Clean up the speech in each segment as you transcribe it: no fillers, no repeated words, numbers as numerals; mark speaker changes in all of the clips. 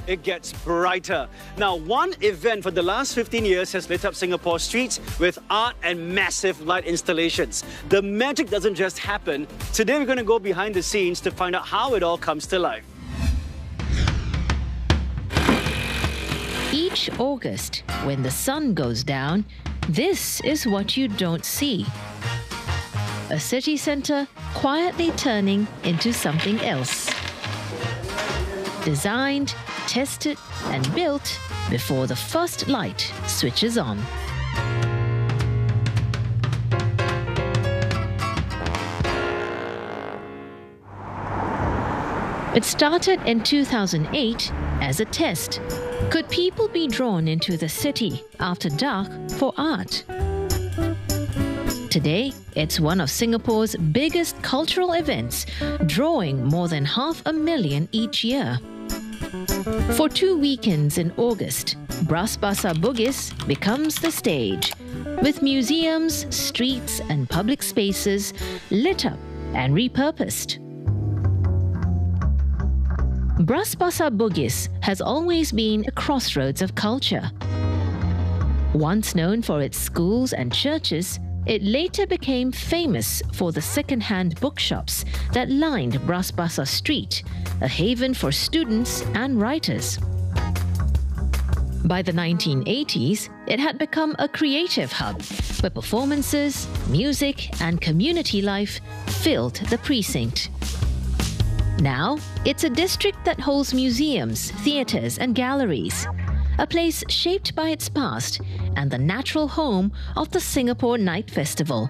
Speaker 1: it gets brighter. Now, one event for the last 15 years has lit up Singapore streets with art and massive light installations. The magic doesn't just happen. Today, we're going to go behind the scenes to find out how it all comes to life.
Speaker 2: Each August, when the sun goes down, this is what you don't see. A city centre quietly turning into something else. Designed, tested and built before the first light switches on. It started in 2008 as a test. Could people be drawn into the city after dark for art? Today, it's one of Singapore's biggest cultural events, drawing more than 500,000 each year. For 2 weekends in August, Bras Basah Bugis becomes the stage, with museums, streets and public spaces lit up and repurposed. Bras Basah Bugis has always been a crossroads of culture. Once known for its schools and churches, it later became famous for the second-hand bookshops that lined Bras Basah Street, a haven for students and writers. By the 1980s, it had become a creative hub where performances, music and community life filled the precinct. Now, it's a district that holds museums, theatres and galleries, a place shaped by its past and the natural home of the Singapore Night Festival.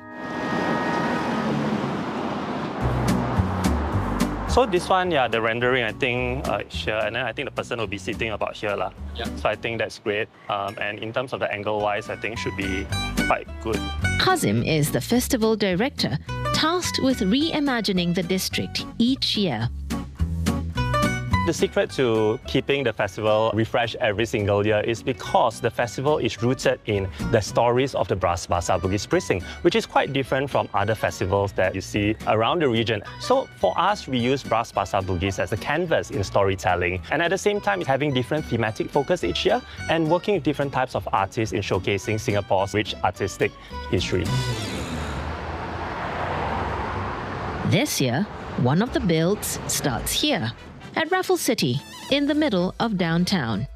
Speaker 3: So this one, the rendering, I think here, and then I think the person will be sitting about here.
Speaker 1: Yeah.
Speaker 3: So I think that's great. And in terms of the angle-wise, I think should be quite good.
Speaker 2: Kazim is the festival director, tasked with reimagining the district each year.
Speaker 3: The secret to keeping the festival refreshed every single year is because the festival is rooted in the stories of the Bras Basah Bugis precinct, which is quite different from other festivals that you see around the region. So for us, we use Bras Basah Bugis as a canvas in storytelling, and at the same time, having different thematic focus each year and working with different types of artists in showcasing Singapore's rich artistic history.
Speaker 2: This year, one of the builds starts here, at Raffles City, in the middle of downtown.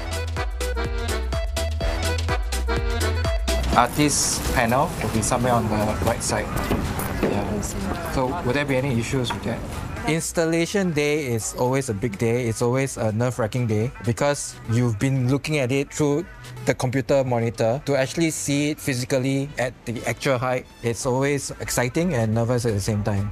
Speaker 4: Artist panel will be somewhere on the right side. Yeah. So will there be any issues with that? Installation day is always a big day. It's always a nerve-wracking day because you've been looking at it through the computer monitor. To actually see it physically at the actual height, it's always exciting and nervous at the same time.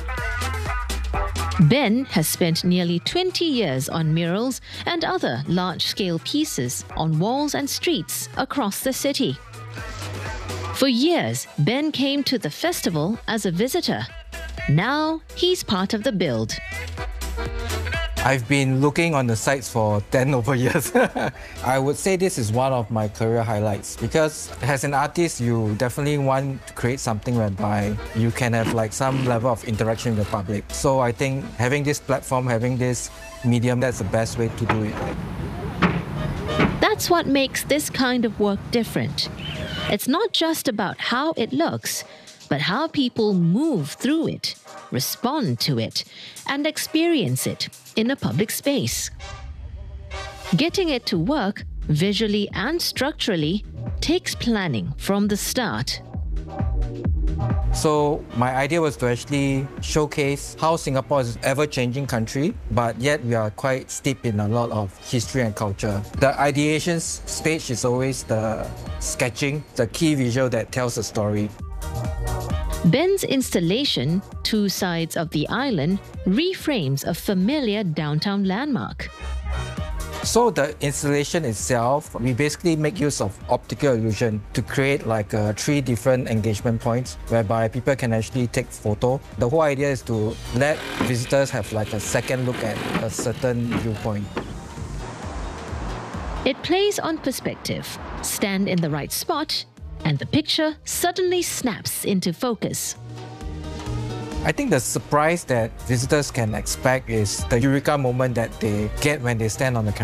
Speaker 2: Ben has spent nearly 20 years on murals and other large-scale pieces on walls and streets across the city. For years, Ben came to the festival as a visitor. Now, he's part of the build.
Speaker 4: I've been looking on the sites for 10 over years. I would say this is one of my career highlights because as an artist, you definitely want to create something whereby you can have some level of interaction with the public. So I think having this platform, having this medium, that's the best way to do it.
Speaker 2: That's what makes this kind of work different. It's not just about how it looks, but how people move through it, respond to it, and experience it in a public space. Getting it to work, visually and structurally, takes planning from the start.
Speaker 4: So my idea was to actually showcase how Singapore is an ever-changing country, but yet we are quite steep in a lot of history and culture. The ideation stage is always the sketching, the key visual that tells the story.
Speaker 2: Ben's installation, Two Sides of the Island, reframes a familiar downtown landmark.
Speaker 4: So the installation itself, we basically make use of optical illusion to create 3 different engagement points whereby people can actually take photo. The whole idea is to let visitors have a second look at a certain viewpoint.
Speaker 2: It plays on perspective. Stand in the right spot, and the picture suddenly snaps into focus.
Speaker 4: I think the surprise that visitors can expect is the eureka moment that they get when they stand on the camera.